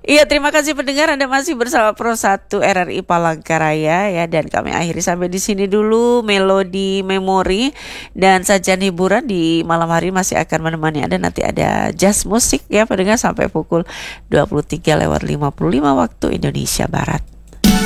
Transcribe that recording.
Iya, terima kasih pendengar, Anda masih bersama Pro 1 RRI Palangkaraya ya, dan kami akhiri sampai di sini dulu melodi memori dan sajian hiburan di malam hari masih akan menemani Anda. Nanti ada jazz musik ya pendengar sampai pukul 23:55 waktu Indonesia Barat.